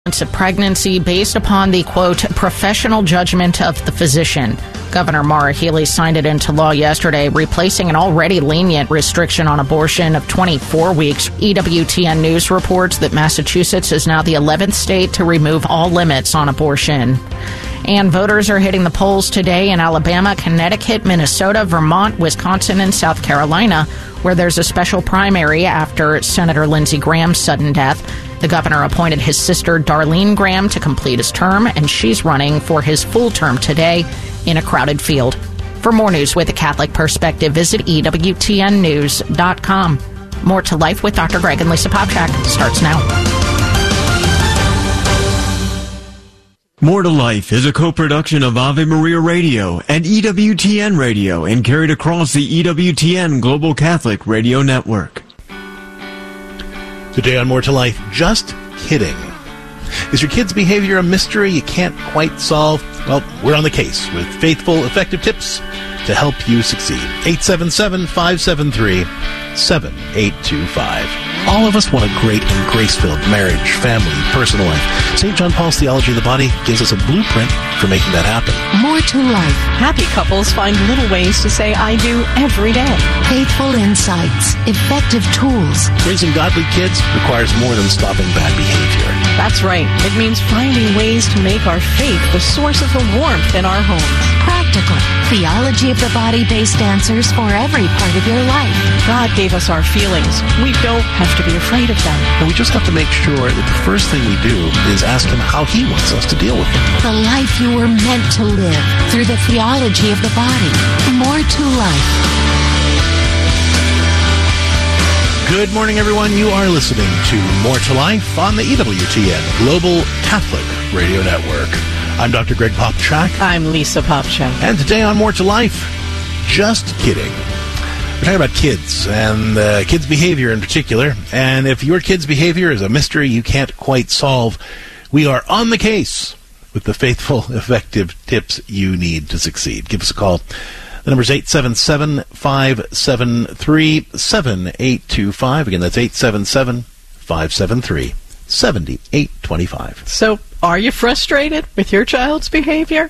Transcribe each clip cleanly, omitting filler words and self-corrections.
of pregnancy based upon the, quote, professional judgment of the physician. Governor Maura Healey signed it into law yesterday, replacing an already lenient restriction on abortion of 24 weeks. EWTN News reports that Massachusetts is now the 11th state to remove all limits on abortion. And voters are hitting the polls today in Alabama, Connecticut, Minnesota, Vermont, Wisconsin, and South Carolina, where there's a special primary after Senator Lindsey Graham's sudden death. The governor appointed his sister, Darlene Graham, to complete his term, and she's running for his full term today in a crowded field. For more news with a Catholic perspective, visit EWTNnews.com. More to Life with Dr. Greg and Lisa Popchak starts now. More to Life is a co-production of Ave Maria Radio and EWTN Radio and carried across the EWTN Global Catholic Radio Network. Today on More to Life, just kidding. Is your kid's behavior a mystery you can't quite solve? Well, we're on the case with faithful, effective tips to help you succeed. 877-573-7825. All of us want a great and grace-filled marriage, family, personal life. St. John Paul's Theology of the Body gives us a blueprint for making that happen. More to Life. Happy couples find little ways to say I do every day. Faithful insights, effective tools. Raising godly kids requires more than stopping bad behavior. That's right. It means finding ways to make our faith the source of the warmth in our homes. Practical. Theology of the Body-based answers for every part of your life. God gave us our feelings. We don't have to be afraid of them. And we just have to make sure that the first thing we do is ask Him how He wants us to deal with them. The life you were meant to live through the theology of the body. More to Life. Good morning, everyone. You are listening to More to Life on the EWTN Global Catholic Radio Network. I'm Dr. Greg Popchak. I'm Lisa Popchak. And today on More to Life, just kidding. We're talking about kids and kids' behavior in particular. And if your kid's behavior is a mystery you can't quite solve, we are on the case with the faithful, effective tips you need to succeed. Give us a call. The number is 877-573-7825. Again, that's 877-573-7825. So, are you frustrated with your child's behavior?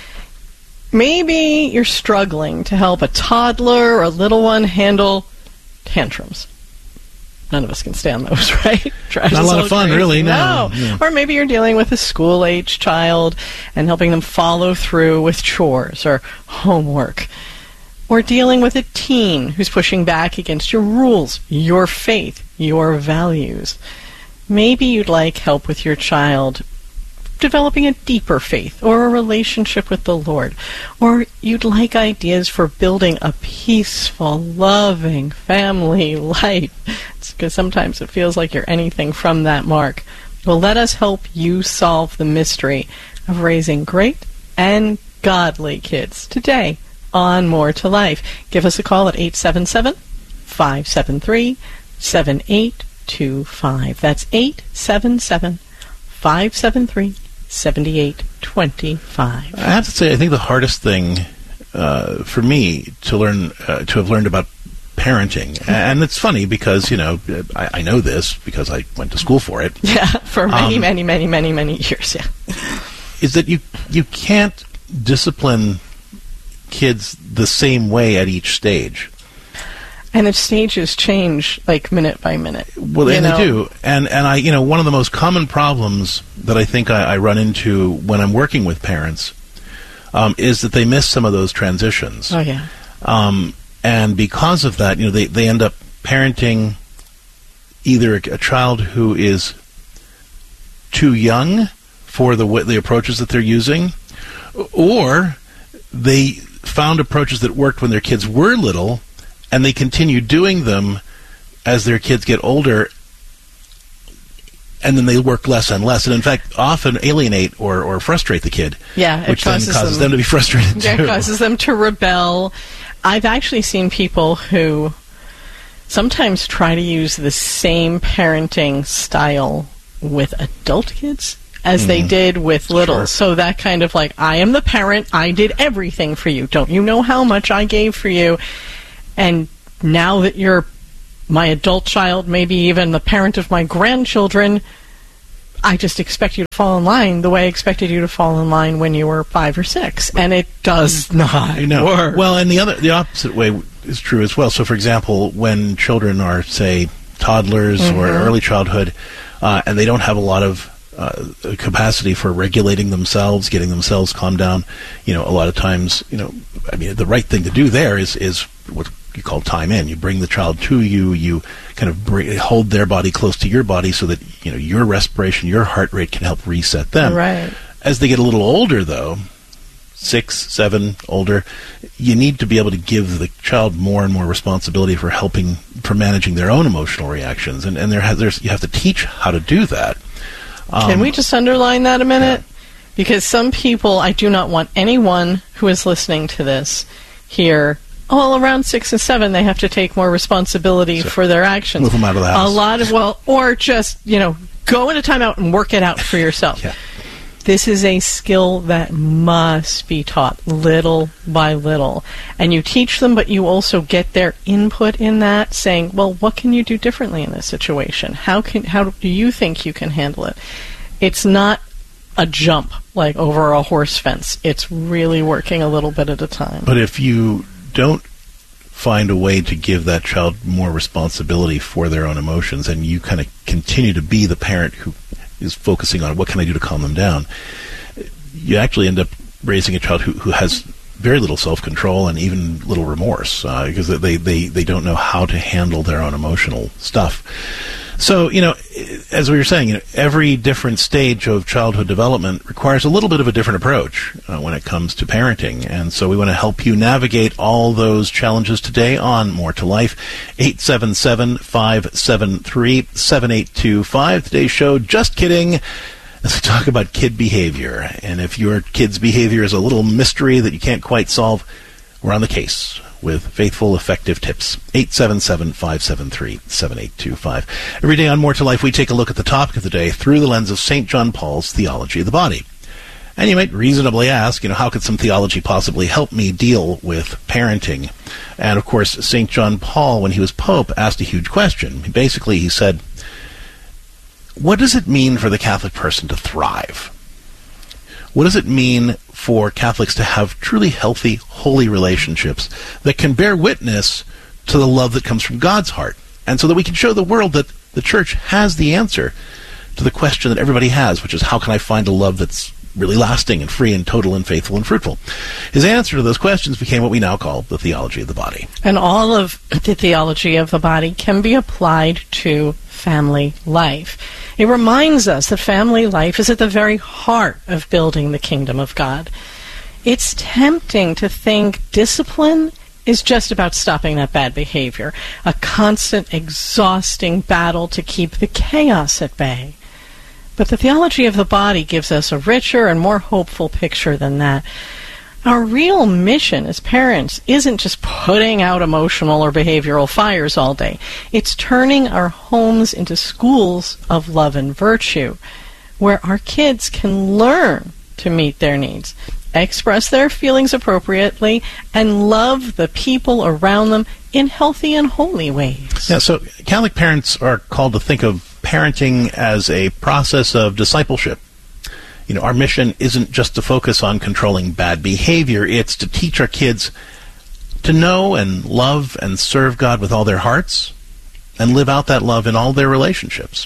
Maybe you're struggling to help a toddler or a little one handle tantrums. None of us can stand those, right? Not a lot of fun, really. No. Or maybe you're dealing with a school-age child and helping them follow through with chores or homework. Or dealing with a teen who's pushing back against your rules, your faith, your values. Maybe you'd like help with your child developing a deeper faith or a relationship with the Lord. Or you'd like ideas for building a peaceful, loving family life. It's because sometimes it feels like you're anything from that mark. Well, let us help you solve the mystery of raising great and godly kids today on More to Life. Give us a call at 877-573-7825. That's 877-573-7825. I have to say, I think the hardest thing for me to learn, to have learned about parenting, and it's funny because, you know, I know this because I went to school for it. Yeah, for many years, yeah. Is that you can't discipline kids the same way at each stage. And if stages change, like, minute by minute. Well, and they do. And I, you know, one of the most common problems that I think I run into when I'm working with parents is that they miss some of those transitions. Oh, yeah. And because of that, you know, they end up parenting either a child who is too young for the approaches that they're using, or they found approaches that worked when their kids were little, and they continue doing them as their kids get older, and then they work less and less, and in fact often alienate or frustrate the kid. Yeah, which then causes them to be frustrated too. Yeah, it causes them to rebel. I've actually seen people who sometimes try to use the same parenting style with adult kids as they did with little. Sure. So that kind of like, I am the parent, I did everything for you. Don't you know how much I gave for you? And now that you're my adult child, maybe even the parent of my grandchildren, I just expect you to fall in line the way I expected you to fall in line when you were 5 or 6, and it does not work. Well, and the opposite way is true as well. So, for example, when children are, say, toddlers or early childhood, and they don't have a lot of capacity for regulating themselves, getting themselves calmed down, a lot of times, the right thing to do there is what you call time in. You bring the child to you, you kind of hold their body close to your body so that, your respiration, your heart rate can help reset them. Right. As they get a little older, though, 6, 7, older, you need to be able to give the child more and more responsibility for managing their own emotional reactions. And you have to teach how to do that. Can we just underline that a minute? Yeah. Because some people, I do not want anyone who is listening to this here, around 6 and 7, they have to take more responsibility for their actions. Move them out of the house. Or just, go into timeout and work it out for yourself. Yeah. This is a skill that must be taught little by little. And you teach them, but you also get their input in that, saying, well, what can you do differently in this situation? How do you think you can handle it? It's not a jump like over a horse fence. It's really working a little bit at a time. But if you don't find a way to give that child more responsibility for their own emotions, and you kind of continue to be the parent who is focusing on what can I do to calm them down, you actually end up raising a child who has very little self-control and even little remorse because they don't know how to handle their own emotional stuff. So, as we were saying, every different stage of childhood development requires a little bit of a different approach when it comes to parenting. And so we want to help you navigate all those challenges today on More to Life. 877-573-7825. Today's show, Just Kidding, as we talk about kid behavior. And if your kid's behavior is a little mystery that you can't quite solve, we're on the case with faithful, effective tips. 877-573-7825. Every day on More to Life, we take a look at the topic of the day through the lens of St. John Paul's theology of the body. And you might reasonably ask, how could some theology possibly help me deal with parenting? And, of course, St. John Paul, when he was Pope, asked a huge question. Basically, he said, what does it mean for the Catholic person to thrive? What does it mean for Catholics to have truly healthy, holy relationships that can bear witness to the love that comes from God's heart? And so that we can show the world that the Church has the answer to the question that everybody has, which is, how can I find a love that's really lasting and free and total and faithful and fruitful? His answer to those questions became what we now call the theology of the body. And all of the theology of the body can be applied to family life. It reminds us that family life is at the very heart of building the kingdom of God. It's tempting to think discipline is just about stopping that bad behavior, a constant, exhausting battle to keep the chaos at bay. But the theology of the body gives us a richer and more hopeful picture than that. Our real mission as parents isn't just putting out emotional or behavioral fires all day. It's turning our homes into schools of love and virtue, where our kids can learn to meet their needs, express their feelings appropriately, and love the people around them in healthy and holy ways. Yeah, so Catholic parents are called to think of parenting as a process of discipleship. Our mission isn't just to focus on controlling bad behavior. It's to teach our kids to know and love and serve God with all their hearts and live out that love in all their relationships.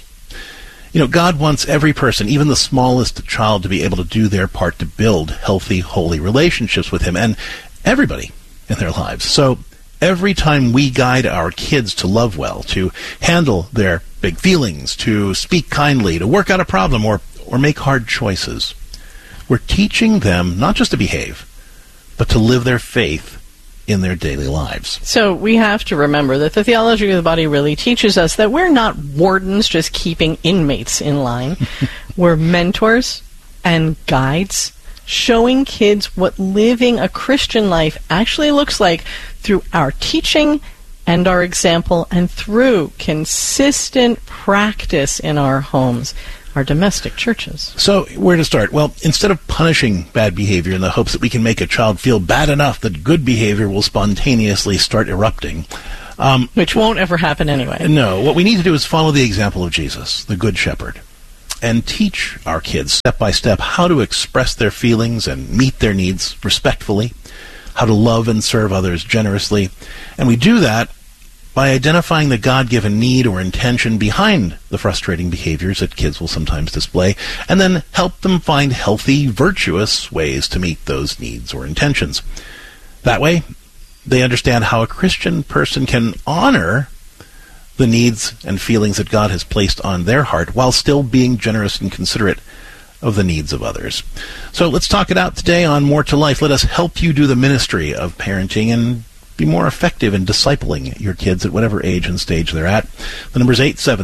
God wants every person, even the smallest child, to be able to do their part to build healthy, holy relationships with Him and everybody in their lives. So every time we guide our kids to love well, to handle their big feelings, to speak kindly, to work out a problem, or make hard choices, we're teaching them not just to behave, but to live their faith in their daily lives. So we have to remember that the theology of the body really teaches us that we're not wardens just keeping inmates in line. We're mentors and guides, showing kids what living a Christian life actually looks like through our teaching and our example, and through consistent practice in our homes, our domestic churches. So, where to start? Well, instead of punishing bad behavior in the hopes that we can make a child feel bad enough that good behavior will spontaneously start erupting, which won't ever happen anyway. No, what we need to do is follow the example of Jesus, the Good Shepherd. and teach our kids step by step how to express their feelings and meet their needs respectfully, how to love and serve others generously. And we do that by identifying the God-given need or intention behind the frustrating behaviors that kids will sometimes display, and then help them find healthy, virtuous ways to meet those needs or intentions. That way, they understand how a Christian person can honor the needs and feelings that God has placed on their heart while still being generous and considerate of the needs of others. So let's talk it out today on More to Life. Let us help you do the ministry of parenting and be more effective in discipling your kids at whatever age and stage they're at. The number is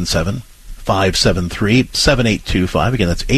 877-573-7825. Again, that's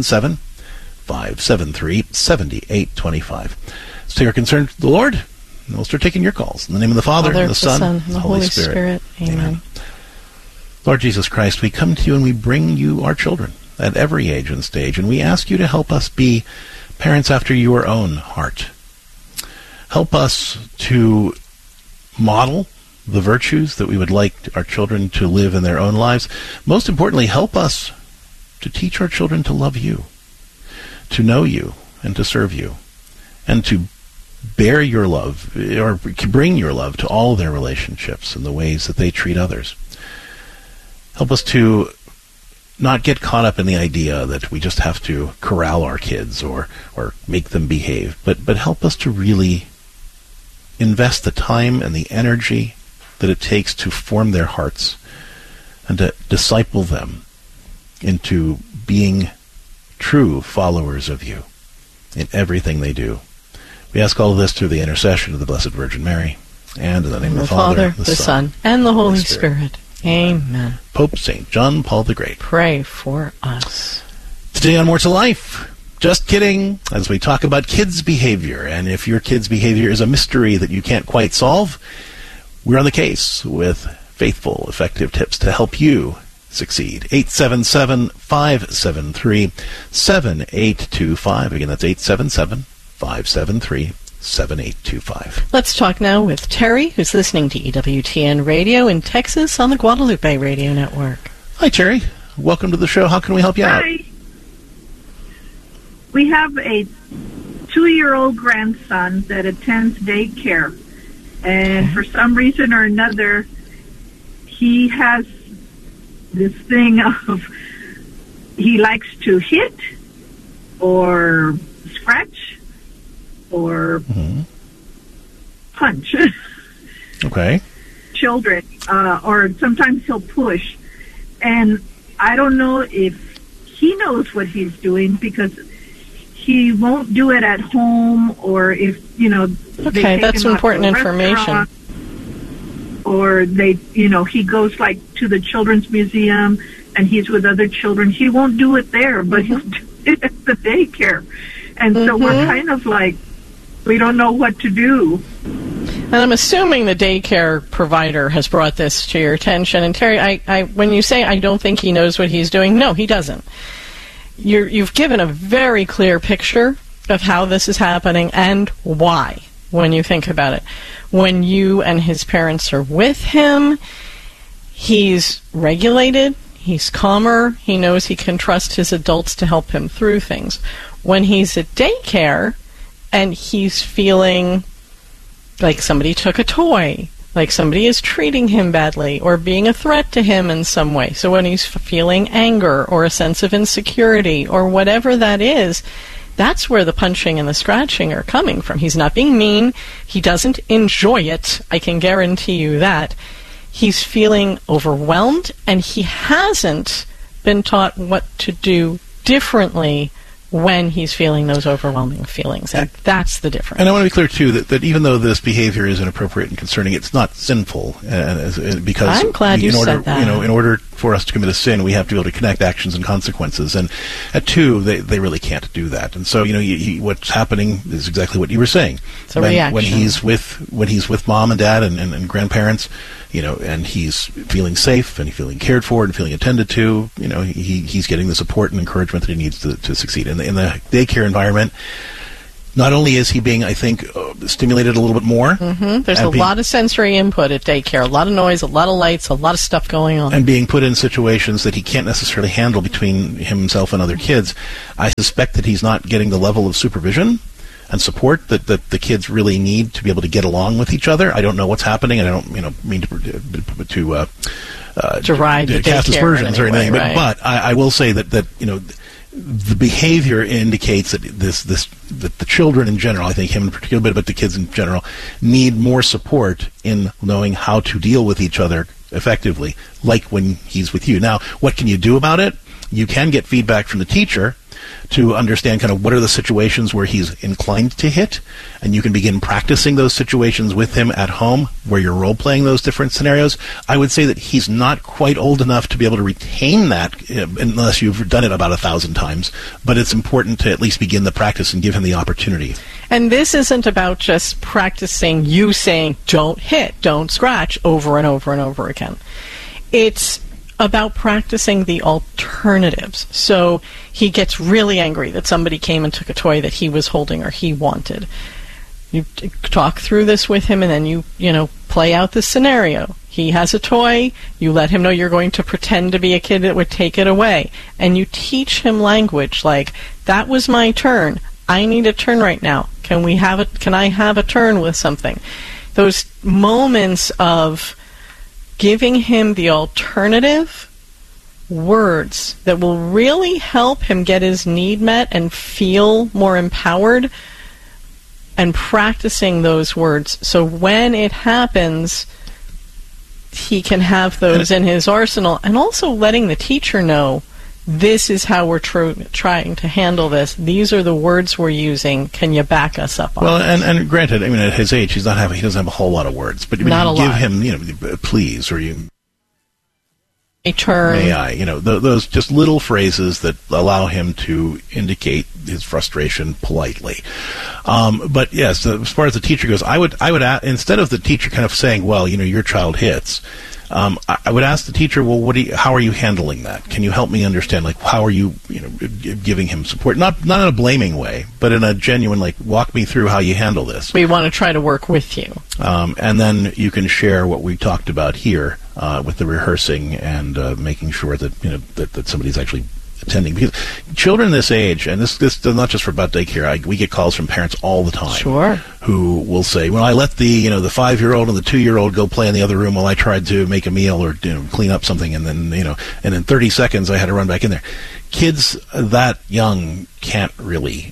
877-573-7825. Let's take our concern to the Lord, and we'll start taking your calls. In the name of the Father, and the Son, and the Holy Spirit. Amen. Lord Jesus Christ, we come to you and we bring you our children at every age and stage, and we ask you to help us be parents after your own heart. Help us to model the virtues that we would like our children to live in their own lives. Most importantly, help us to teach our children to love you, to know you, and to serve you, and to bear your love, or bring your love to all their relationships and the ways that they treat others. Help us to not get caught up in the idea that we just have to corral our kids or make them behave, but help us to really invest the time and the energy that it takes to form their hearts and to disciple them into being true followers of you in everything they do. We ask all of this through the intercession of the Blessed Virgin Mary, and in the name of the Father, the Son, and the Holy Spirit. Amen. Pope St. John Paul the Great, pray for us. Today on More to Life, just kidding, as we talk about kids' behavior. And if your kids' behavior is a mystery that you can't quite solve, we're on the case with faithful, effective tips to help you succeed. 877-573-7825. Again, that's 877-573-7825. Let's talk now with Terry, who's listening to EWTN Radio in Texas on the Guadalupe Radio Network. Hi, Terry. Welcome to the show. How can we help you out? Hi. We have a 2-year-old grandson that attends daycare, and for some reason or another, he has this thing of he likes to hit or scratch or punch children, or sometimes he'll push. And I don't know if he knows what he's doing, because he won't do it at home, or if, Okay, that's important information. Or he goes like to the children's museum and he's with other children. He won't do it there, but he'll do it at the daycare. And so we're kind of like, we don't know what to do. And I'm assuming the daycare provider has brought this to your attention. And Terry, I when you say I don't think he knows what he's doing, no, he doesn't. You've given a very clear picture of how this is happening and why, when you think about it. When you and his parents are with him, he's regulated, he's calmer, he knows he can trust his adults to help him through things. When he's at daycare and he's feeling like somebody took a toy, like somebody is treating him badly or being a threat to him in some way. So when he's feeling anger or a sense of insecurity or whatever that is, that's where the punching and the scratching are coming from. He's not being mean. He doesn't enjoy it. I can guarantee you that. He's feeling overwhelmed, and he hasn't been taught what to do differently when he's feeling those overwhelming feelings. And that's the difference. And I want to be clear, too, that even though this behavior is inappropriate and concerning, it's not sinful. Because I'm glad you said that. In order for us to commit a sin, we have to be able to connect actions and consequences. And at 2, they really can't do that. And so, what's happening is exactly what you were saying. It's a reaction. When he's with mom and dad and grandparents, and he's feeling safe and he's feeling cared for and feeling attended to, he's getting the support and encouragement that he needs to succeed. In the daycare environment, not only is he being, I think, stimulated a little bit more. Mm-hmm. There's a lot of sensory input at daycare, a lot of noise, a lot of lights, a lot of stuff going on. And being put in situations that he can't necessarily handle between himself and other kids. I suspect that he's not getting the level of supervision and support that the kids really need to be able to get along with each other. I don't know what's happening, and I don't mean to ride the cast aspersions or anything. Right. But I will say that the behavior indicates that that the children in general, I think him in particular, but the kids in general, need more support in knowing how to deal with each other effectively, like when he's with you. Now, what can you do about it? You can get feedback from the teacher to understand kind of what are the situations where he's inclined to hit, and you can begin practicing those situations with him at home where you're role-playing those different scenarios. I would say that he's not quite old enough to be able to retain that unless you've done it about 1,000 times, but it's important to at least begin the practice and give him the opportunity. And this isn't about just practicing you saying, don't hit, don't scratch, over and over and over again. It's about practicing the alternatives. So he gets really angry that somebody came and took a toy that he was holding or he wanted. You talk through this with him, and then you play out the scenario. He has a toy, you let him know you're going to pretend to be a kid that would take it away, and you teach him language like, that was my turn, I need a turn right now, can I have a turn with something? Those moments of giving him the alternative words that will really help him get his need met and feel more empowered, and practicing those words so when it happens he can have those in his arsenal, and also letting the teacher know, this is how we're trying to handle this. These are the words we're using. Can you back us up on Well, this? and granted, I mean, at his age, he doesn't have a whole lot of words, but Not a give lot. him, please, or you. A turn. May I? Those just little phrases that allow him to indicate his frustration politely. But yes, as far as the teacher goes, I would instead of the teacher kind of saying, well, your child hits, I would ask the teacher, well, how are you handling that? Can you help me understand, like, how are you, giving him support? Not in a blaming way, but in a genuine, like, walk me through how you handle this. We want to try to work with you. And then you can share what we talked about here with the rehearsing and making sure that, that somebody's actually attending. Because children this age, and this is not just for about daycare, we get calls from parents all the time. Sure. Who will say, well, I let the 5-year-old and the 2-year-old go play in the other room while I tried to make a meal or clean up something, and then and in 30 seconds I had to run back in there. Kids that young can't really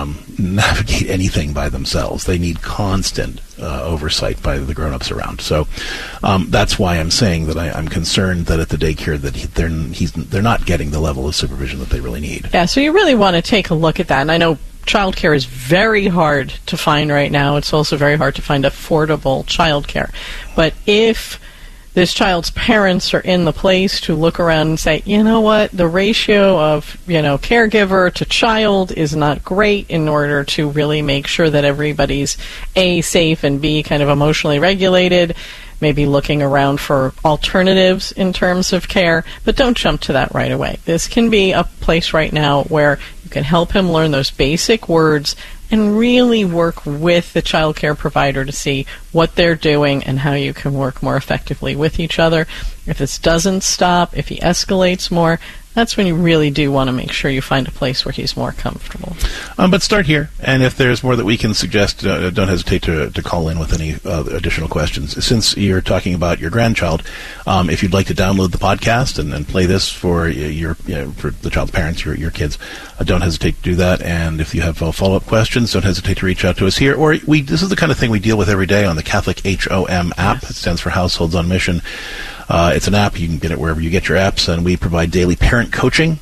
navigate anything by themselves. They need constant oversight by the grown-ups around. So that's why I'm saying that I'm concerned that at the daycare that they're not getting the level of supervision that they really need. Yeah, so you really want to take a look at that. And I know childcare is very hard to find right now. It's also very hard to find affordable childcare. But if this child's parents are in the place to look around and say, you know what, the ratio of, caregiver to child is not great in order to really make sure that everybody's A, safe, and B, kind of emotionally regulated, maybe looking around for alternatives in terms of care, but don't jump to that right away. This can be a place right now where you can help him learn those basic words and really work with the child care provider to see what they're doing and how you can work more effectively with each other. If this doesn't stop, if he escalates more, that's when you really do want to make sure you find a place where he's more comfortable. But start here, and if there's more that we can suggest, don't hesitate to call in with any additional questions. Since you're talking about your grandchild, if you'd like to download the podcast and play this for for the child's parents, your kids, don't hesitate to do that. And if you have follow-up questions, don't hesitate to reach out to us here. Or this is the kind of thing we deal with every day on the Catholic HOM app. Yes. It stands for Households on Mission. It's an app. You can get it wherever you get your apps, and we provide daily parent coaching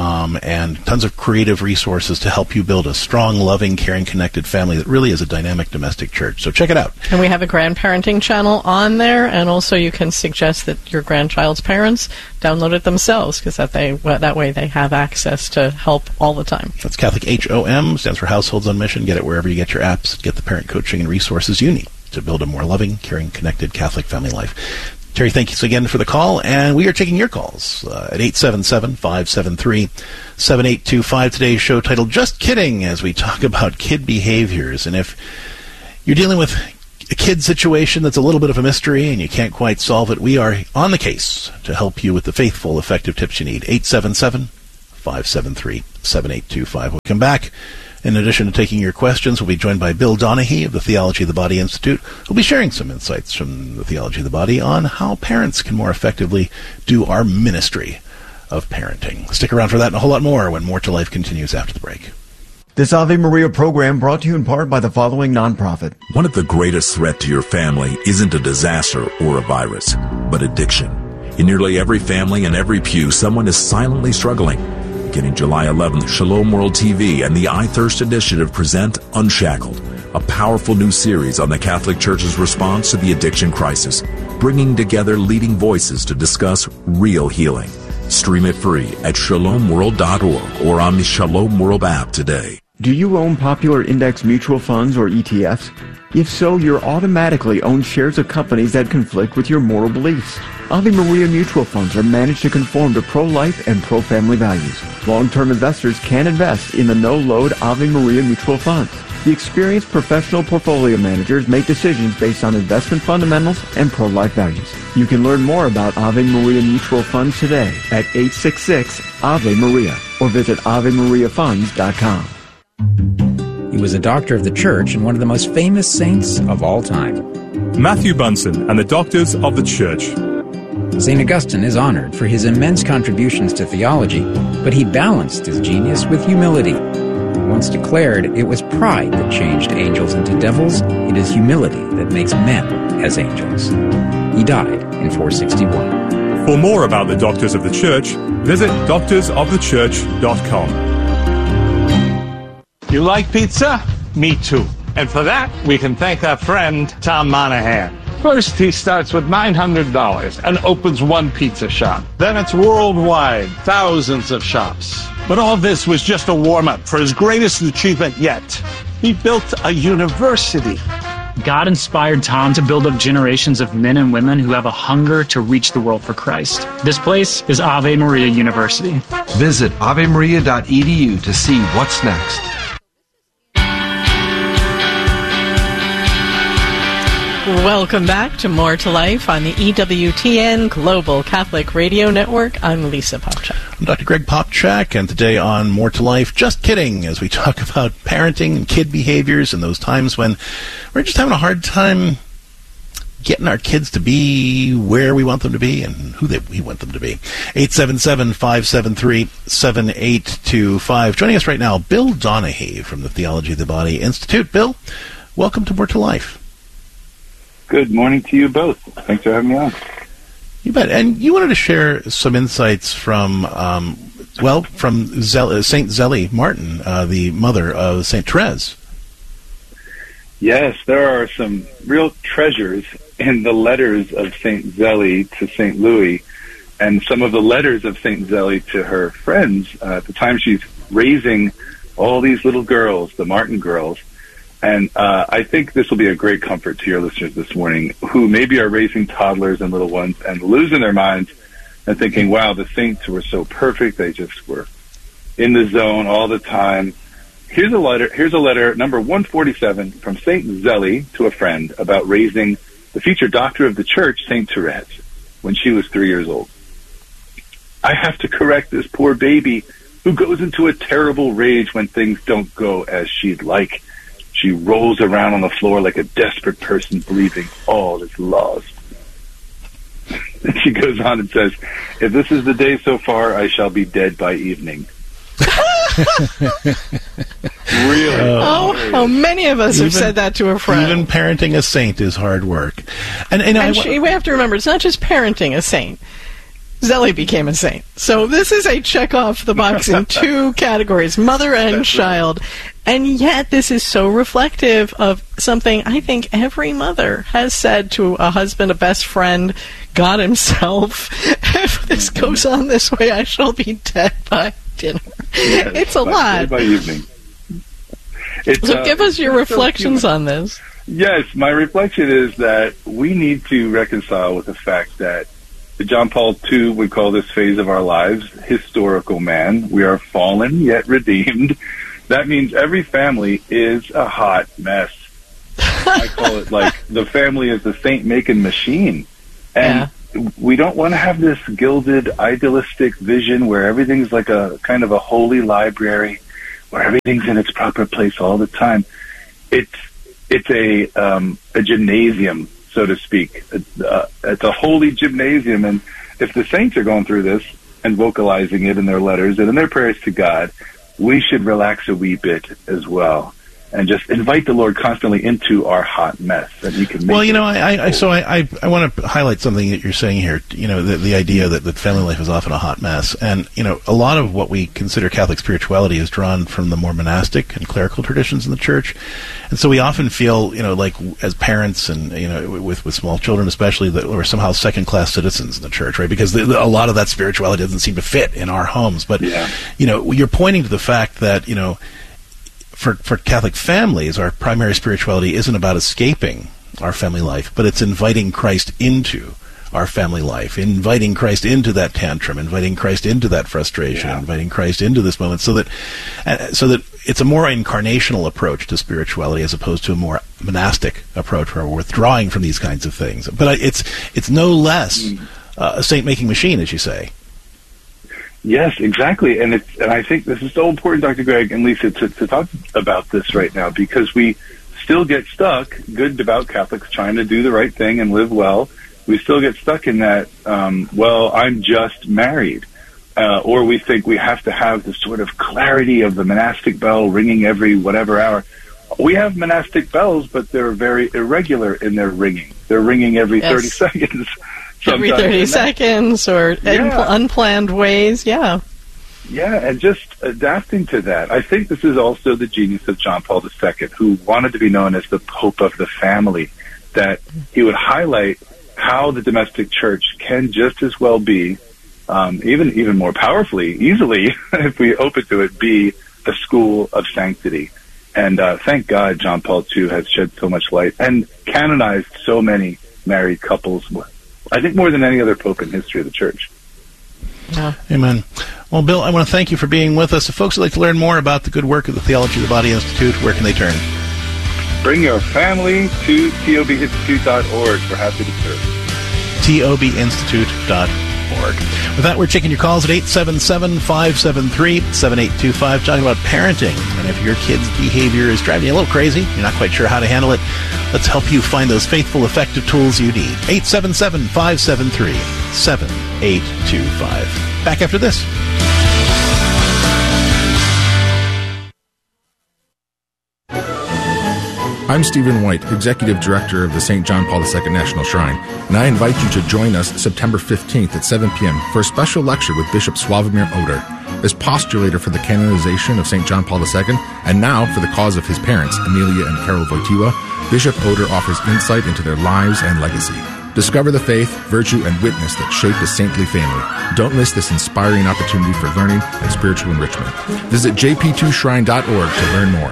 and tons of creative resources to help you build a strong, loving, caring, connected family that really is a dynamic domestic church. So check it out. And we have a grandparenting channel on there, and also you can suggest that your grandchild's parents download it themselves, because that way they have access to help all the time. That's Catholic HOM, stands for Households on Mission. Get it wherever you get your apps. Get the parent coaching and resources you need to build a more loving, caring, connected Catholic family life. Terry, thank you again for the call, and we are taking your calls at 877-573-7825. Today's show titled Just Kidding, as we talk about kid behaviors. And if you're dealing with a kid situation that's a little bit of a mystery and you can't quite solve it, we are on the case to help you with the faithful, effective tips you need. 877-573-7825. We'll come back. In addition to taking your questions, we'll be joined by Bill Donahue of the Theology of the Body Institute, who'll be sharing some insights from the Theology of the Body on how parents can more effectively do our ministry of parenting. Stick around for that and a whole lot more when More to Life continues after the break. This Ave Maria program brought to you in part by the following nonprofit. One of the greatest threats to your family isn't a disaster or a virus, but addiction. In nearly every family and every pew, someone is silently struggling. Beginning July 11th, Shalom World TV and the I Thirst Initiative present Unshackled, a powerful new series on the Catholic Church's response to the addiction crisis, bringing together leading voices to discuss real healing. Stream it free at shalomworld.org or on the Shalom World app today. Do you own popular index mutual funds or ETFs? If so, you're automatically own shares of companies that conflict with your moral beliefs. Ave Maria mutual funds are managed to conform to pro-life and pro-family values. Long-term investors can invest in the no-load Ave Maria mutual funds. The experienced professional portfolio managers make decisions based on investment fundamentals and pro-life values. You can learn more about Ave Maria mutual funds today at 866-AVE-MARIA or visit AveMariaFunds.com. He was a doctor of the church and one of the most famous saints of all time. Matthew Bunson and the Doctors of the Church. St. Augustine is honored for his immense contributions to theology, but he balanced his genius with humility. He once declared it was pride that changed angels into devils. It is humility that makes men as angels. He died in 461. For more about the Doctors of the Church, visit doctorsofthechurch.com. You like pizza? Me too. And for that, we can thank our friend, Tom Monahan. First, he starts with $900 and opens one pizza shop. Then it's worldwide, thousands of shops. But all this was just a warm-up for his greatest achievement yet. He built a university. God inspired Tom to build up generations of men and women who have a hunger to reach the world for Christ. This place is Ave Maria University. Visit avemaria.edu to see what's next. Welcome back to More to Life on the EWTN Global Catholic Radio Network. I'm Lisa Popchak. I'm Dr. Greg Popchak, and today on More to Life, just kidding, as we talk about parenting and kid behaviors and those times when we're just having a hard time getting our kids to be where we want them to be and who we want them to be. 877-573-7825. Joining us right now, Bill Donahue from the Theology of the Body Institute. Bill, welcome to More to Life. Good morning to you both. Thanks for having me on. You bet. And you wanted to share some insights from, Saint Zélie Martin, the mother of Saint Therese. Yes, there are some real treasures in the letters of Saint Zélie to Saint Louis, and some of the letters of Saint Zélie to her friends at the time she's raising all these little girls, the Martin girls. And I think this will be a great comfort to your listeners this morning who maybe are raising toddlers and little ones and losing their minds and thinking, wow, the saints were so perfect. They just were in the zone all the time. Here's a letter, number 147, from St. Zélie to a friend about raising the future doctor of the church, St. Therese, when she was 3 years old. I have to correct this poor baby who goes into a terrible rage when things don't go as she'd like. She rolls around on the floor like a desperate person believing all is lost. And she goes on and says, if this is the day so far, I shall be dead by evening. Really? Oh, how many of us have said that to a friend. Even parenting a saint is hard work. And we have to remember, it's not just parenting a saint. Zélie became a saint. So this is a check off the box in two categories, mother and child. And yet this is so reflective of something I think every mother has said to a husband, a best friend, God himself. If this goes on this way, I shall be dead by dinner. Yes, it's a lot. Dead by evening. So give us your reflections on this. Yes, my reflection is that we need to reconcile with the fact that John Paul II would call this phase of our lives historical man. We are fallen yet redeemed. That means every family is a hot mess. I call it like the family is the saint-making machine. And we don't want to have this gilded, idealistic vision where everything's like a kind of a holy library, where everything's in its proper place all the time. It's a gymnasium, so to speak. It's a holy gymnasium, and if the saints are going through this and vocalizing it in their letters and in their prayers to God, we should relax a wee bit as well and just invite the Lord constantly into our hot mess that He can make. Well, I want to highlight something that you're saying here. The idea that family life is often a hot mess, and a lot of what we consider Catholic spirituality is drawn from the more monastic and clerical traditions in the Church, and so we often feel, like as parents and with small children especially, that we're somehow second-class citizens in the Church, right? Because a lot of that spirituality doesn't seem to fit in our homes. But you're pointing to the fact that For Catholic families, our primary spirituality isn't about escaping our family life, but it's inviting Christ into our family life, inviting Christ into that tantrum, inviting Christ into that frustration, inviting Christ into this moment, so that it's a more incarnational approach to spirituality as opposed to a more monastic approach where we're withdrawing from these kinds of things. But it's no less a saint-making machine, as you say. Yes, exactly. And I think this is so important, Dr. Greg and Lisa, to talk about this right now, because we still get stuck, good, devout Catholics trying to do the right thing and live well. We still get stuck in that, I'm just married. Or we think we have to have the sort of clarity of the monastic bell ringing every whatever hour. We have monastic bells, but they're very irregular in their ringing. They're ringing every 30 seconds. Every 30 seconds or in unplanned ways, Yeah, and just adapting to that. I think this is also the genius of John Paul II, who wanted to be known as the Pope of the family, that he would highlight how the domestic church can just as well be, even more powerfully, easily, if we open to it, be a school of sanctity. And thank God John Paul II has shed so much light and canonized so many married couples, I think more than any other pope in history of the Church. Yeah. Amen. Well, Bill, I want to thank you for being with us. If folks would like to learn more about the good work of the Theology of the Body Institute, where can they turn? Bring your family to tobinstitute.org. We're happy to serve. tobinstitute.org. With that, we're checking your calls at 877-573-7825, talking about parenting. And if your kid's behavior is driving you a little crazy, you're not quite sure how to handle it, let's help you find those faithful, effective tools you need. 877-573-7825. Back after this. I'm Stephen White, Executive Director of the St. John Paul II National Shrine, and I invite you to join us September 15th at 7 p.m. for a special lecture with Bishop Sławomir Oder. As postulator for the canonization of St. John Paul II, and now for the cause of his parents, Amelia and Karol Wojtyła, Bishop Oder offers insight into their lives and legacy. Discover the faith, virtue, and witness that shaped a saintly family. Don't miss this inspiring opportunity for learning and spiritual enrichment. Visit jp2shrine.org to learn more.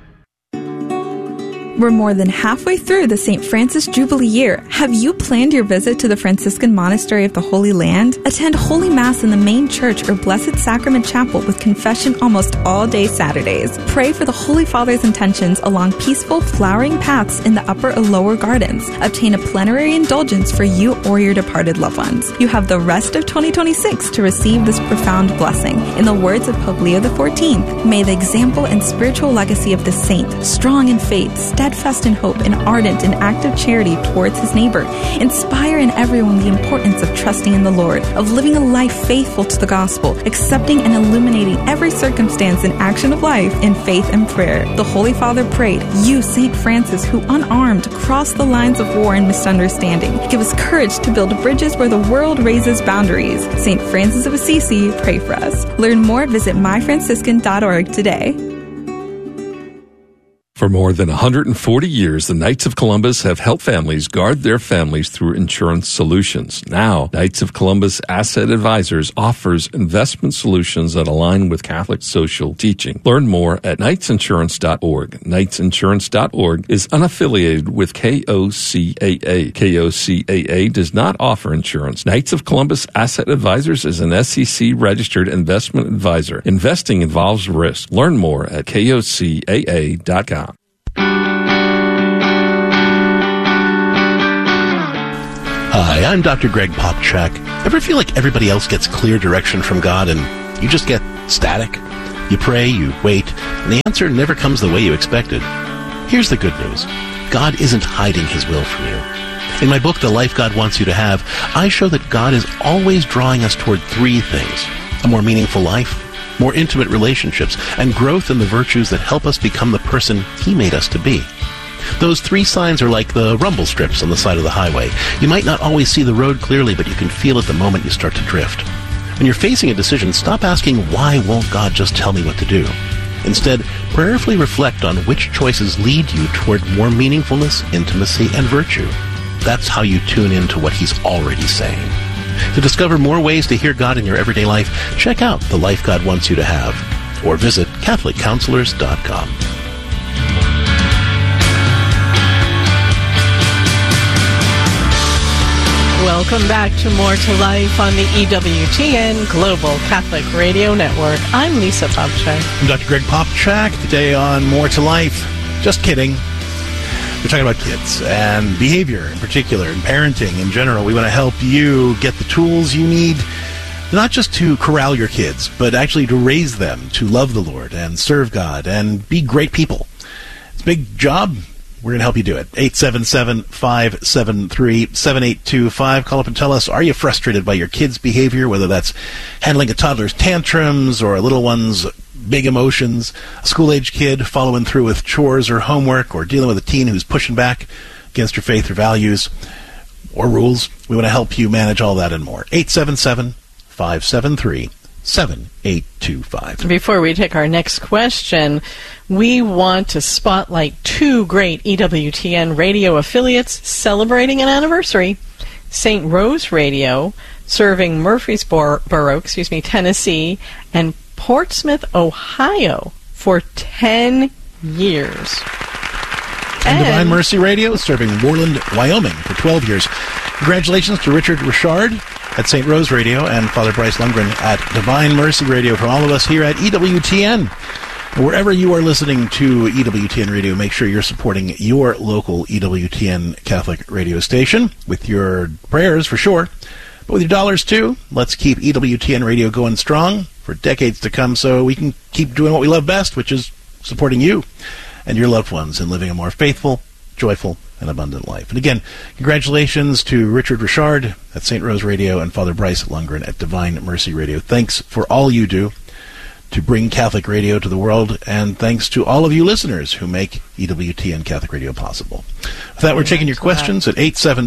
We're more than halfway through the St. Francis Jubilee year. Have you planned your visit to the Franciscan Monastery of the Holy Land? Attend Holy Mass in the main church or Blessed Sacrament Chapel with confession almost all day Saturdays. Pray for the Holy Father's intentions along peaceful, flowering paths in the upper or lower gardens. Obtain a plenary indulgence for you or your departed loved ones. You have the rest of 2026 to receive this profound blessing. In the words of Pope Leo XIV, may the example and spiritual legacy of the saint, strong in faith, steadfast in hope, and ardent in active charity towards his neighbor, inspire in everyone the importance of trusting in the Lord, of living a life faithful to the gospel, accepting and illuminating every circumstance and action of life in faith and prayer. The Holy Father prayed, you, St. Francis, who unarmed crossed the lines of war and misunderstanding, give us courage to build bridges where the world raises boundaries. St. Francis of Assisi, pray for us. Learn more, visit myfranciscan.org today. For more than 140 years, the Knights of Columbus have helped families guard their families through insurance solutions. Now, Knights of Columbus Asset Advisors offers investment solutions that align with Catholic social teaching. Learn more at knightsinsurance.org. Knightsinsurance.org is unaffiliated with KOCAA. KOCAA does not offer insurance. Knights of Columbus Asset Advisors is an SEC-registered investment advisor. Investing involves risk. Learn more at KOCAA.com. Hi, I'm Dr. Greg Popchak. Ever feel like everybody else gets clear direction from God and you just get static? You pray, you wait, and the answer never comes the way you expected. Here's the good news. God isn't hiding His will from you. In my book, The Life God Wants You to Have, I show that God is always drawing us toward three things: a more meaningful life, more intimate relationships, and growth in the virtues that help us become the person He made us to be. Those three signs are like the rumble strips on the side of the highway. You might not always see the road clearly, but you can feel it the moment you start to drift. When you're facing a decision, stop asking, why won't God just tell me what to do? Instead, prayerfully reflect on which choices lead you toward more meaningfulness, intimacy, and virtue. That's how you tune into what He's already saying. To discover more ways to hear God in your everyday life, check out The Life God Wants You to Have, or visit CatholicCounselors.com. Welcome back to More to Life on the EWTN Global Catholic Radio Network. I'm Lisa Popchak. I'm Dr. Greg Popchak. Today on More to Life, just kidding. We're talking about kids and behavior in particular and parenting in general. We want to help you get the tools you need, not just to corral your kids, but actually to raise them to love the Lord and serve God and be great people. It's a big job. We're going to help you do it. 877-573-7825. Call up and tell us, are you frustrated by your kid's behavior, whether that's handling a toddler's tantrums or a little one's big emotions, a school-age kid following through with chores or homework, or dealing with a teen who's pushing back against your faith or values or rules. We want to help you manage all that and more. 877-573-7825. Before we take our next question, we want to spotlight two great EWTN radio affiliates celebrating an anniversary. St. Rose Radio, serving Murfreesboro, Tennessee, and Portsmouth, Ohio, for 10 years. And Divine Mercy Radio, serving Moreland, Wyoming, for 12 years. Congratulations to Richard Richard at St. Rose Radio and Father Bryce Lundgren at Divine Mercy Radio. From all of us here at EWTN, and wherever you are listening to EWTN Radio, make sure you're supporting your local EWTN Catholic radio station with your prayers, for sure, but with your dollars, too. Let's keep EWTN Radio going strong for decades to come so we can keep doing what we love best, which is supporting you and your loved ones in living a more faithful, joyful, and abundant life. And again, congratulations to Richard Richard at St. Rose Radio and Father Bryce Lundgren at Divine Mercy Radio. Thanks for all you do to bring Catholic radio to the world, and thanks to all of you listeners who make EWTN Catholic Radio possible. With that, we're taking your questions at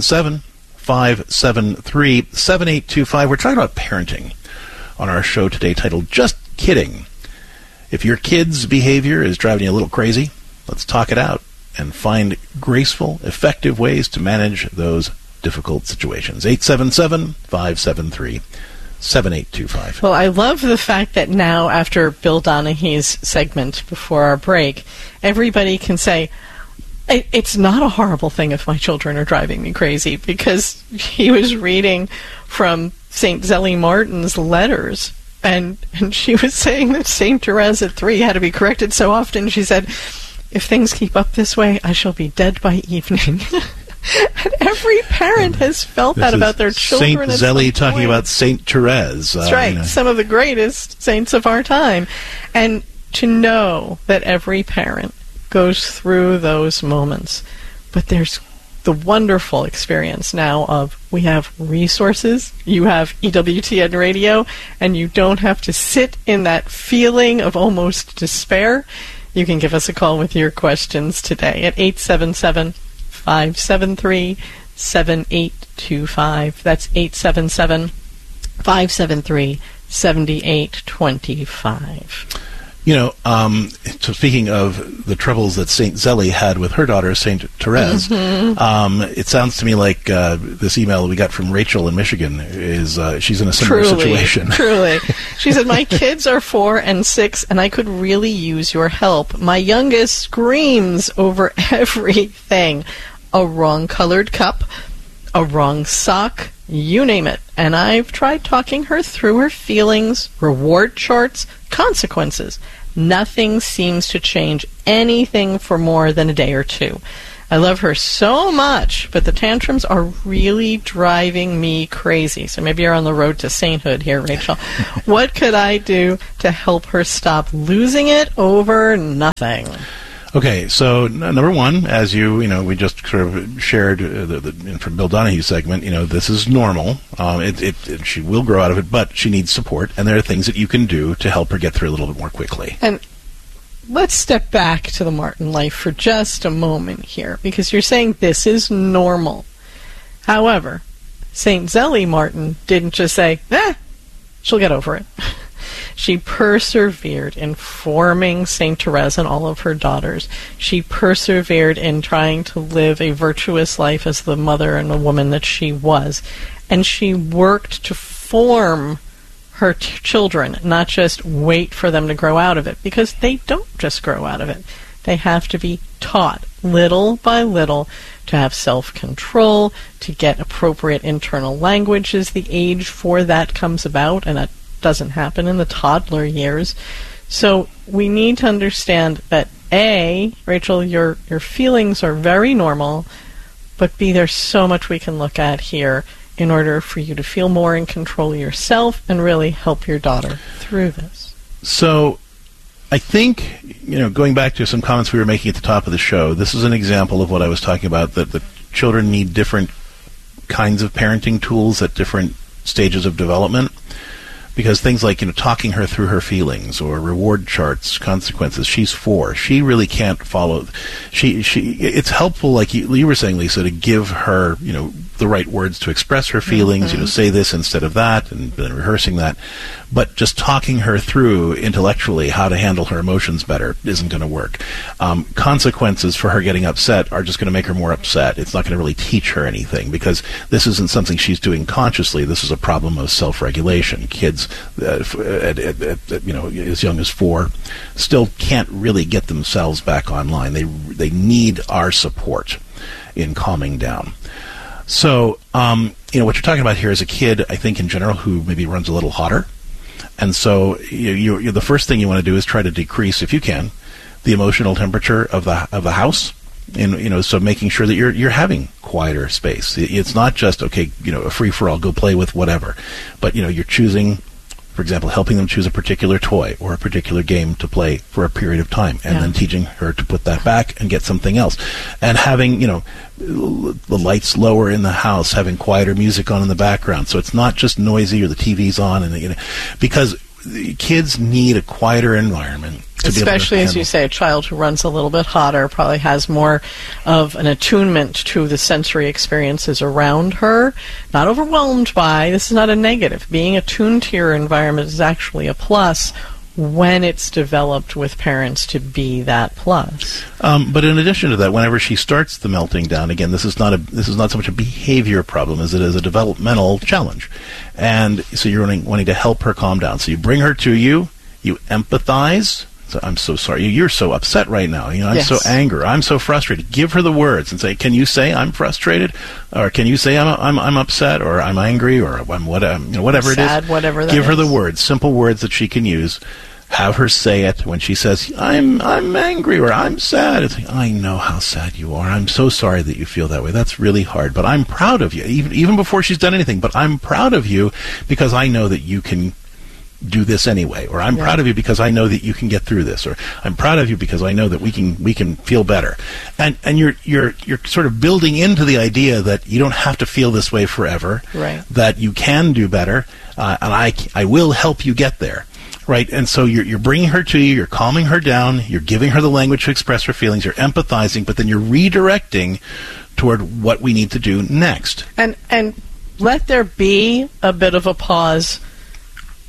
877-573-7825. We're talking about parenting on our show today, titled Just Kidding. If your kid's behavior is driving you a little crazy, let's talk it out and find graceful, effective ways to manage those difficult situations. 877-573-7825. Well, I love the fact that now, after Bill Donaghy's segment before our break, everybody can say, it's not a horrible thing if my children are driving me crazy, because he was reading from St. Zélie Martin's letters, and she was saying that St. Therese at 3 had to be corrected so often. She said, if things keep up this way, I shall be dead by evening. And every parent has felt that about their children. St. Zélie talking about St. Therese. That's right, some of the greatest saints of our time. And to know that every parent goes through those moments. But there's the wonderful experience now of we have resources, you have EWTN Radio, and you don't have to sit in that feeling of almost despair. You can give us a call with your questions today at 877-573-7825. That's 877-573-7825. So speaking of the troubles that St. Zélie had with her daughter, St. Therese, it sounds to me like this email we got from Rachel in Michigan is she's in a similar situation. Truly. She said, my kids are 4 and 6, and I could really use your help. My youngest screams over everything. A wrong-colored cup, a wrong sock, you name it. And I've tried talking her through her feelings, reward charts, consequences. Nothing seems to change anything for more than a day or two. I love her so much, but the tantrums are really driving me crazy. So maybe you're on the road to sainthood here, Rachel. What could I do to help her stop losing it over nothing? Okay, so number one, as we just sort of shared from Bill Donahue's segment, this is normal. She will grow out of it, but she needs support, and there are things that you can do to help her get through a little bit more quickly. And let's step back to the Martin life for just a moment here, because you're saying this is normal. However, St. Zélie Martin didn't just say, she'll get over it. She persevered in forming St. Therese and all of her daughters. She persevered in trying to live a virtuous life as the mother and the woman that she was. And she worked to form her children, not just wait for them to grow out of it, because they don't just grow out of it. They have to be taught little by little to have self-control, to get appropriate internal language as the age for that comes about, and that doesn't happen in the toddler years. So we need to understand that A, Rachel, your feelings are very normal, but B, there's so much we can look at here in order for you to feel more in control of yourself and really help your daughter through this. So I think, going back to some comments we were making at the top of the show, this is an example of what I was talking about, that the children need different kinds of parenting tools at different stages of development. Because things like, talking her through her feelings or reward charts, consequences. She's 4. She really can't follow. It's helpful, like you were saying, Lisa, to give her, the right words to express her feelings, say this instead of that, and then rehearsing that. But just talking her through intellectually how to handle her emotions better isn't going to work. Consequences for her getting upset are just going to make her more upset. It's not going to really teach her anything, because this isn't something she's doing consciously. This is a problem of self-regulation. Kids as young as 4 still can't really get themselves back online. They need our support in calming down. So what you're talking about here is a kid, I think in general, who maybe runs a little hotter, and so you're the first thing you want to do is try to decrease, if you can, the emotional temperature of the house. And so making sure that you're having quieter space. It's not just a free for all, go play with whatever, but you're choosing, for example, helping them choose a particular toy or a particular game to play for a period of time, and then teaching her to put that back and get something else, and having the lights lower in the house, having quieter music on in the background, so it's not just noisy or the TV's on, and because kids need a quieter environment. Especially, as you say, a child who runs a little bit hotter probably has more of an attunement to the sensory experiences around her, not overwhelmed by. This is not a negative. Being attuned to your environment is actually a plus when it's developed with parents to be that plus. But in addition to that, whenever she starts the melting down, again, this is not so much a behavior problem as it is a developmental challenge. And so you're wanting to help her calm down. So you bring her to you empathize. So, I'm so sorry. You're so upset right now. I'm so angry. I'm so frustrated. Give her the words and say, "Can you say I'm frustrated?" Or "Can you say I'm upset?" Or "I'm angry?" Or whatever sad, it is. Whatever that Give her is. the words, simple words that she can use. Have her say it when she says, I'm angry or I'm sad. It's like, I know how sad you are. I'm so sorry that you feel that way. That's really hard. But I'm proud of you, even before she's done anything. But I'm proud of you because I know that you can do this anyway. Or I'm proud of you because I know that you can get through this. Or I'm proud of you because I know that we can feel better. And you're sort of building into the idea that you don't have to feel this way forever. Right. That you can do better. And I will help you get there. Right, and so you're bringing her to you, you're calming her down, you're giving her the language to express her feelings, you're empathizing, but then you're redirecting toward what we need to do next. And let there be a bit of a pause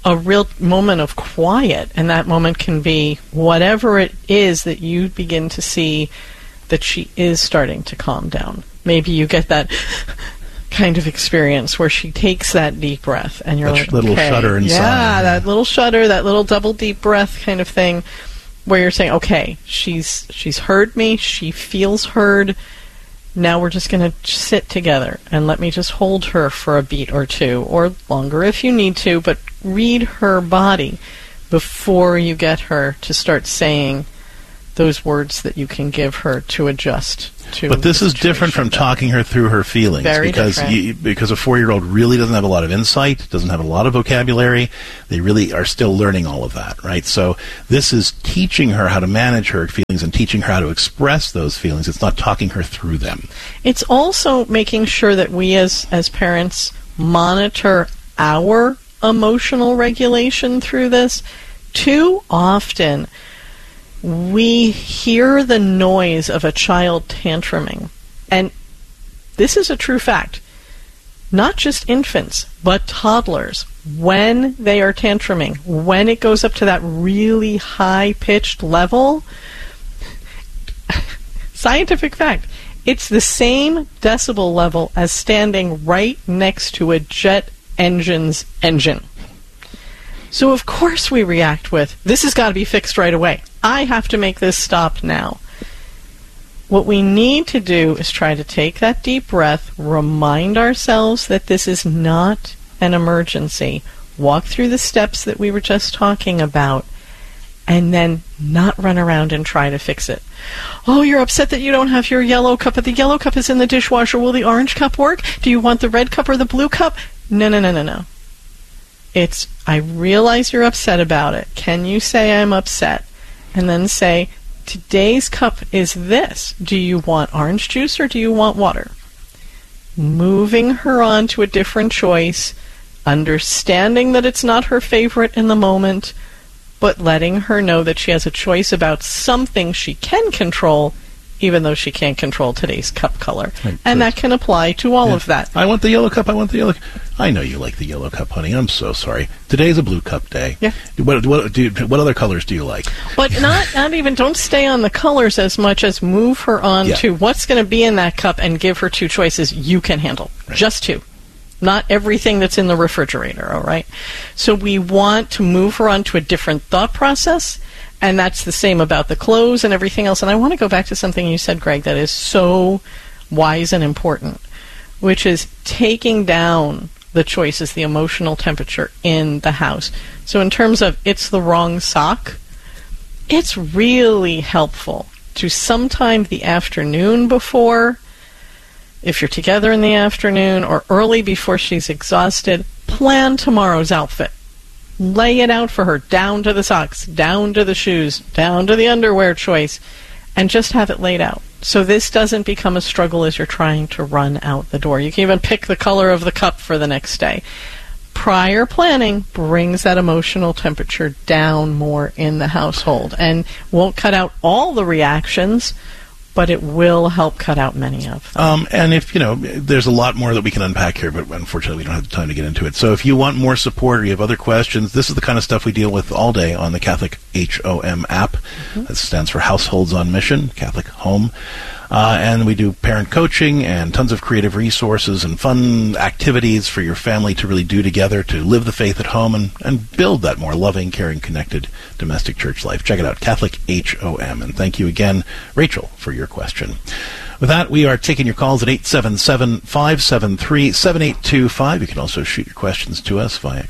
a real moment of quiet, and that moment can be whatever it is that you begin to see that she is starting to calm down. Maybe you get that kind of experience where she takes that deep breath, and you're like, little okay, shudder inside. Yeah, that little shudder, that little double deep breath kind of thing, where you're saying, okay, she's heard me, she feels heard. Now we're just going to sit together and let me just hold her for a beat or two, or longer if you need to, but read her body before you get her to start saying those words that you can give her to adjust to. But this is different from talking her through her feelings. Very because because a 4-year-old really doesn't have a lot of insight, doesn't have a lot of vocabulary. They really are still learning all of that, right? So this is teaching her how to manage her feelings and teaching her how to express those feelings. It's not talking her through them. It's also making sure that we as parents monitor our emotional regulation through this. Too often we hear the noise of a child tantruming. And this is a true fact. Not just infants, but toddlers, when they are tantruming, when it goes up to that really high-pitched level, scientific fact, it's the same decibel level as standing right next to a jet engine's engine. So of course we react with, this has got to be fixed right away. I have to make this stop now. What we need to do is try to take that deep breath, remind ourselves that this is not an emergency, walk through the steps that we were just talking about, and then not run around and try to fix it. Oh, you're upset that you don't have your yellow cup, but the yellow cup is in the dishwasher. Will the orange cup work? Do you want the red cup or the blue cup? No. It's, I realize you're upset about it. Can you say I'm upset? And then say, today's cup is this. Do you want orange juice or do you want water? Moving her on to a different choice, understanding that it's not her favorite in the moment, but letting her know that she has a choice about something she can control, even though she can't control today's cup color. Right, and that can apply to all of that. I want the yellow cup, I know you like the yellow cup, honey. I'm so sorry. Today's a blue cup day. Yeah. What other colors do you like? But not even, don't stay on the colors as much as move her on to what's going to be in that cup and give her two choices you can handle. Right. Just two. Not everything that's in the refrigerator, all right? So we want to move her on to a different thought process, and that's the same about the clothes and everything else. And I want to go back to something you said, Greg, that is so wise and important, which is taking down the choices, the emotional temperature in the house. So in terms of it's the wrong sock, it's really helpful to sometime the afternoon before, if you're together in the afternoon, or early before she's exhausted, plan tomorrow's outfit. Lay it out for her, down to the socks, down to the shoes, down to the underwear choice, and just have it laid out. So this doesn't become a struggle as you're trying to run out the door. You can even pick the color of the cup for the next day. Prior planning brings that emotional temperature down more in the household and won't cut out all the reactions, but it will help cut out many of them. And if, there's a lot more that we can unpack here, but unfortunately we don't have the time to get into it. So if you want more support or you have other questions, this is the kind of stuff we deal with all day on the Catholic HOM app. Mm-hmm. That stands for Households on Mission, Catholic Home. And we do parent coaching and tons of creative resources and fun activities for your family to really do together to live the faith at home and build that more loving, caring, connected domestic church life. Check it out, Catholic HOM. And thank you again, Rachel, for your question. With that, we are taking your calls at 877-573-7825. You can also shoot your questions to us via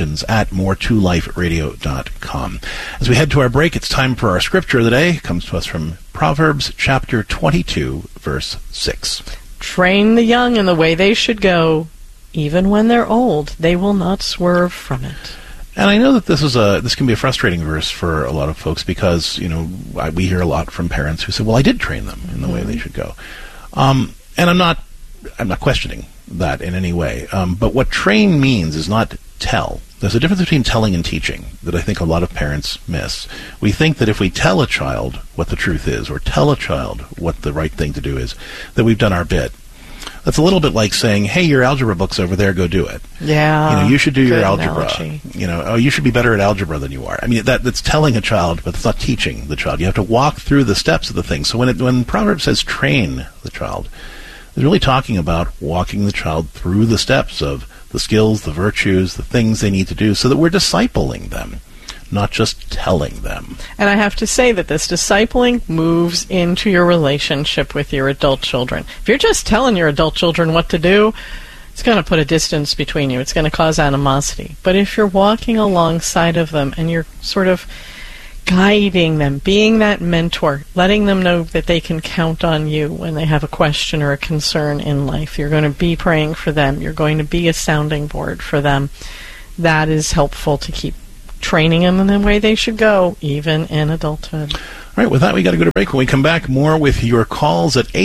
questions@more2liferadio.com. As we head to our break, it's time for our scripture of the day. It comes to us from Proverbs chapter 22, verse 6. Train the young in the way they should go. Even when they're old, they will not swerve from it. And I know that this can be a frustrating verse for a lot of folks because, we hear a lot from parents who say, well, I did train them in the way they should go. And I'm not questioning that in any way. But what train means is not tell. There's a difference between telling and teaching that I think a lot of parents miss. We think that if we tell a child what the truth is or tell a child what the right thing to do is, that we've done our bit. That's a little bit like saying, hey, your algebra book's over there, go do it. Yeah. You should do your algebra. Analogy. You should be better at algebra than you are. I mean, that's telling a child, but it's not teaching the child. You have to walk through the steps of the thing. So when Proverbs says train the child, it's really talking about walking the child through the steps of the skills, the virtues, the things they need to do, so that we're discipling them, not just telling them. And I have to say that this discipling moves into your relationship with your adult children. If you're just telling your adult children what to do, it's going to put a distance between you. It's going to cause animosity. But if you're walking alongside of them and you're sort of guiding them, being that mentor, letting them know that they can count on you when they have a question or a concern in life, you're going to be praying for them, you're going to be a sounding board for them, that is helpful to keep training them in the way they should go, even in adulthood. All right, with that, we got to go to break. When we come back, more with your calls at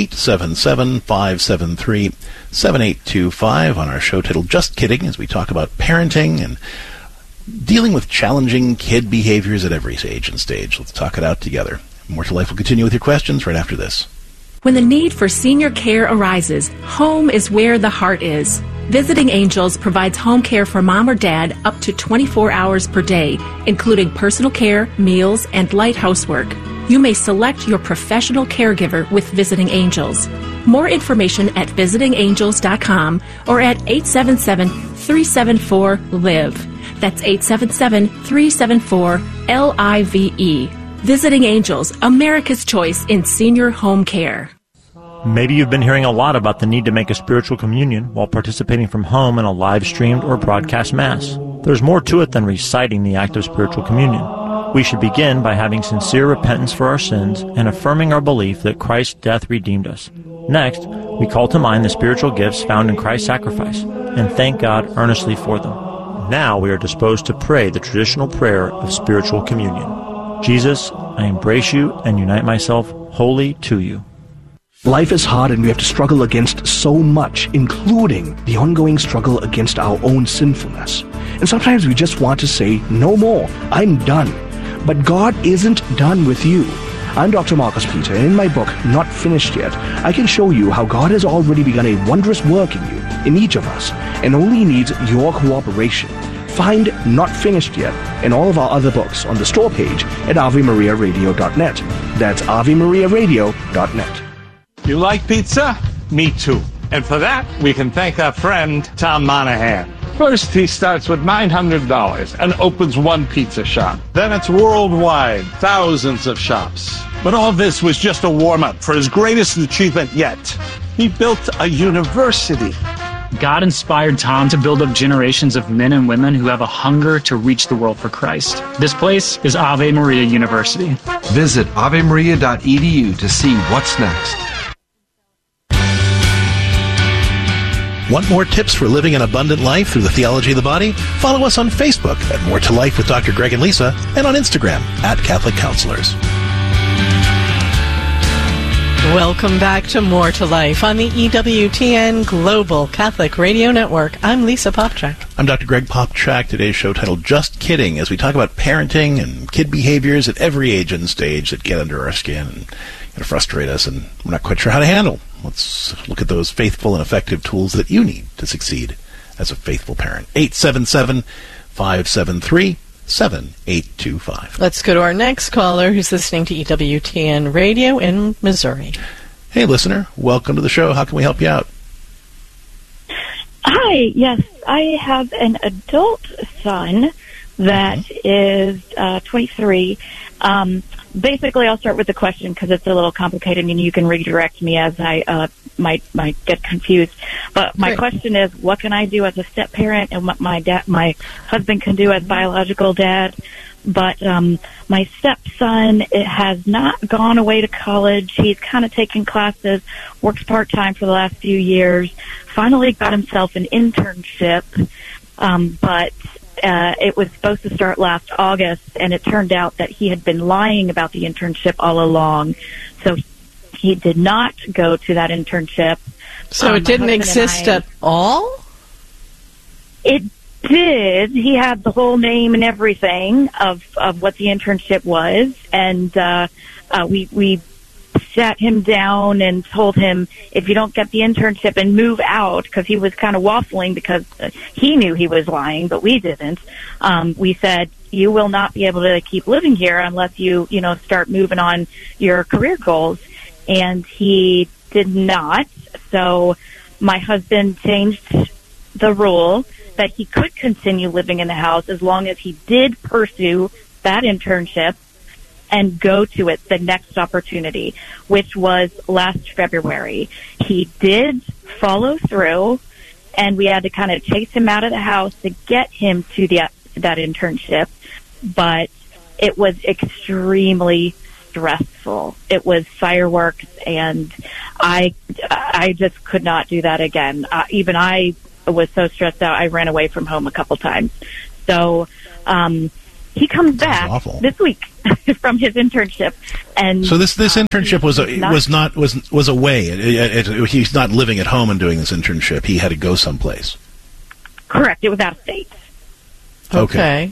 877-573-7825 on our show titled Just Kidding, as we talk about parenting and dealing with challenging kid behaviors at every age and stage. Let's talk it out together. More to Life will continue with your questions right after this. When the need for senior care arises, home is where the heart is. Visiting Angels provides home care for mom or dad up to 24 hours per day, including personal care, meals, and light housework. You may select your professional caregiver with Visiting Angels. More information at visitingangels.com or at 877-374-LIVE. That's 877-374-LIVE. Visiting Angels, America's choice in senior home care. Maybe you've been hearing a lot about the need to make a spiritual communion while participating from home in a live-streamed or broadcast Mass. There's more to it than reciting the act of spiritual communion. We should begin by having sincere repentance for our sins and affirming our belief that Christ's death redeemed us. Next, we call to mind the spiritual gifts found in Christ's sacrifice and thank God earnestly for them. Now we are disposed to pray the traditional prayer of spiritual communion. Jesus, I embrace you and unite myself wholly to you. Life is hard and we have to struggle against so much, including the ongoing struggle against our own sinfulness. And sometimes we just want to say, no more, I'm done. But God isn't done with you. I'm Dr. Marcus Peter, and in my book, Not Finished Yet, I can show you how God has already begun a wondrous work in you, in each of us, and only needs your cooperation. Find Not Finished Yet and all of our other books on the store page at AveMariaRadio.net. That's AveMariaRadio.net. You like pizza? Me too. And for that, we can thank our friend, Tom Monahan. First, he starts with $900 and opens one pizza shop. Then it's worldwide, thousands of shops. But all this was just a warm-up for his greatest achievement yet. He built a university. God inspired Tom to build up generations of men and women who have a hunger to reach the world for Christ. This place is Ave Maria University. Visit avemaria.edu to see what's next. Want more tips for living an abundant life through the theology of the body? Follow us on Facebook at More to Life with Dr. Greg and Lisa, and on Instagram at Catholic Counselors. Welcome back to More to Life on the EWTN Global Catholic Radio Network. I'm Lisa Popchak. I'm Dr. Greg Popchak. Today's show titled Just Kidding, as we talk about parenting and kid behaviors at every age and stage that get under our skin and frustrate us, and we're not quite sure how to handle. Let's look at those faithful and effective tools that you need to succeed as a faithful parent. 877-573-7825. Let's go to our next caller who's listening to EWTN Radio in Missouri. Hey, listener. Welcome to the show. How can we help you out? Hi. Yes, I have an adult son that is 23. Basically, I'll start with the question because it's a little complicated, and you can redirect me as I might get confused. But my question is, what can I do as a step parent, and what my husband can do as biological dad? But my stepson has not gone away to college. He's kind of taken classes, works part-time for the last few years, finally got himself an internship, but it was supposed to start last August, and it turned out that he had been lying about the internship all along. So he did not go to that internship. So it didn't exist at all? It did. He had the whole name and everything of what the internship was, and we sat him down and told him, if you don't get the internship and move out, because he was kind of waffling because he knew he was lying, but we didn't. We said, you will not be able to keep living here unless you start moving on your career goals. And he did not. So my husband changed the rule that he could continue living in the house as long as he did pursue that internship and go to it the next opportunity, which was last February. He did follow through, and we had to kind of chase him out of the house to get him to that internship, but it was extremely stressful. It was fireworks, and I just could not do that again. Even I was so stressed out, I ran away from home a couple times. So he comes back this week from his internship, and so this internship was away. He's not living at home and doing this internship. He had to go someplace. Correct. It was out of state. Okay.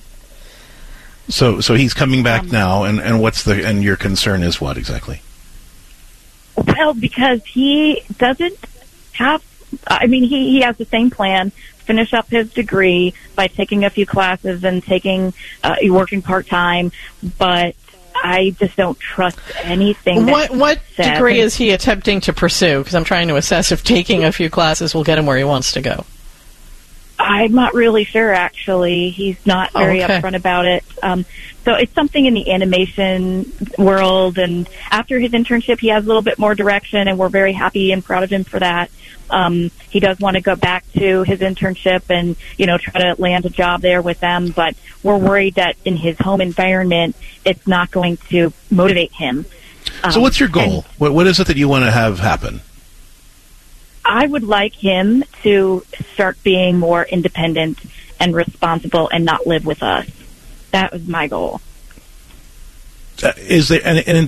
So he's coming back now, and your concern is what exactly? Well, because he doesn't have. I mean, he has the same plan. Finish up his degree by taking a few classes and working part-time, but I just don't trust anything. What degree is he attempting to pursue? Because I'm trying to assess if taking a few classes will get him where he wants to go. I'm not really sure, actually. He's not very upfront about it. So it's something in the animation world, and after his internship, he has a little bit more direction, and we're very happy and proud of him for that. He does want to go back to his internship and, try to land a job there with them, but we're worried that in his home environment, it's not going to motivate him. So what's your goal? What is it that you want to have happen? I would like him to start being more independent and responsible and not live with us. That was my goal. Is there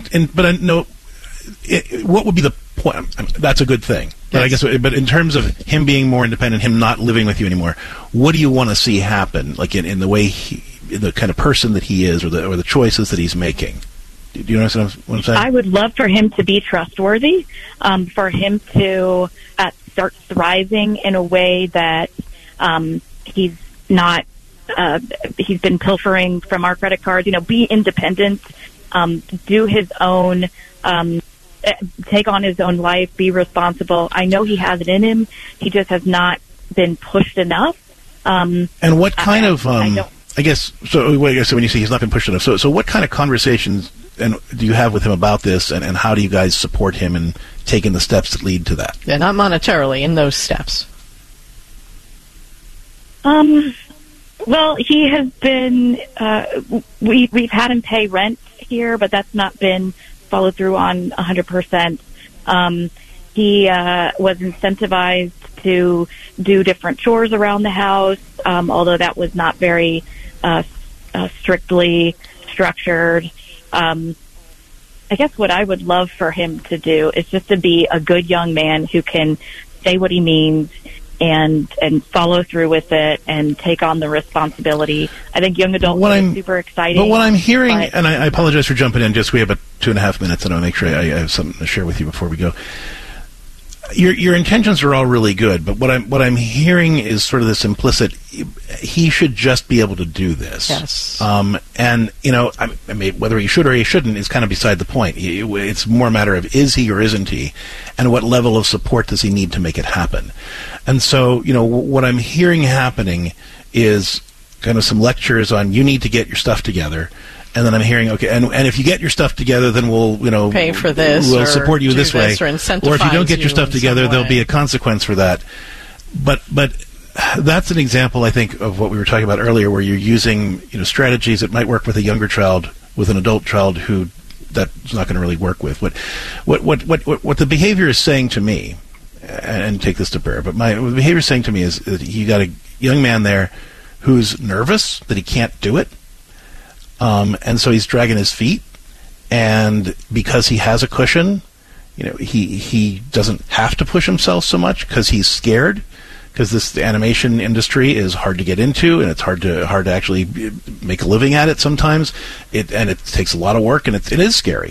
what would be the point? I mean, that's a good thing. But I guess, but in terms of him being more independent, him not living with you anymore, what do you want to see happen? Like in the way the kind of person that he is, or the choices that he's making. Do you understand what I'm saying? I would love for him to be trustworthy, for him to start thriving in a way that he's not. He's been pilfering from our credit cards. Be independent, do his own, take on his own life, be responsible. I know he has it in him. He just has not been pushed enough. And what kind of? I guess so. When you say he's not been pushed enough, so what kind of conversations do you have with him about this, and how do you guys support him in taking the steps that lead to that? Yeah, not monetarily, in those steps. Well, he has been. We've had him pay rent here, but that's not been followed through on 100%. He was incentivized to do different chores around the house, although that was not very strictly structured. I guess what I would love for him to do is just to be a good young man who can say what he means and follow through with it and take on the responsibility. I think young adults are super exciting. But what I'm hearing, and I apologize for jumping in, we have about 2.5 minutes, and I want to make sure I have something to share with you before we go. Your intentions are all really good, but what I'm hearing is sort of this implicit. He should just be able to do this. Yes. And whether he should or he shouldn't is kind of beside the point. It's more a matter of is he or isn't he, and what level of support does he need to make it happen. And so, what I'm hearing happening is kind of some lectures on you need to get your stuff together. And then I'm hearing, okay, and if you get your stuff together, then we'll, pay for this, we'll support you this way. Or incentivize or if you don't get your stuff together, there'll way. be a consequence for that. But that's an example, I think, of what we were talking about earlier, where you're using, strategies that might work with a younger child, with an adult child who that's not going to really work with. What the behavior is saying to me, and take this to prayer, but what the behavior is saying to me is that you got a young man there who's nervous that he can't do it. And so he's dragging his feet, and because he has a cushion, he doesn't have to push himself so much because he's scared, because the animation industry is hard to get into, and it's hard to actually make a living at it sometimes. It takes a lot of work, and it is scary.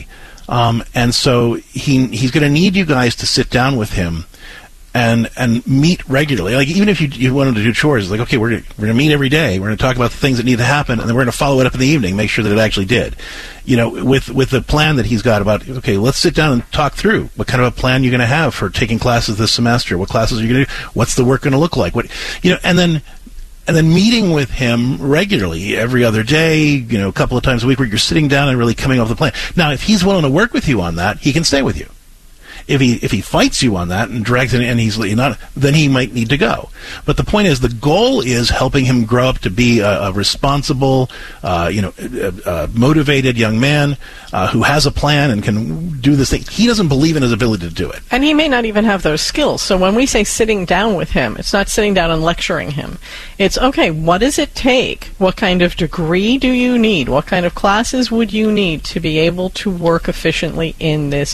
And so he's going to need you guys to sit down with him and meet regularly. Like, even if you wanted to do chores, it's like, okay, we're going to meet every day. We're going to talk about the things that need to happen, and then we're going to follow it up in the evening, make sure that it actually did. With the plan that he's got about, okay, let's sit down and talk through what kind of a plan you're going to have for taking classes this semester. What classes are you going to do? What's the work going to look like? And then meeting with him regularly every other day, a couple of times a week, where you're sitting down and really coming up with a plan. Now, if he's willing to work with you on that, he can stay with you. If he fights you on that and drags it, and he's not, then he might need to go. But the point is, the goal is helping him grow up to be a responsible, motivated young man who has a plan and can do this thing. He doesn't believe in his ability to do it. And he may not even have those skills. So when we say sitting down with him, it's not sitting down and lecturing him. It's, okay, what does it take? What kind of degree do you need? What kind of classes would you need to be able to work efficiently in this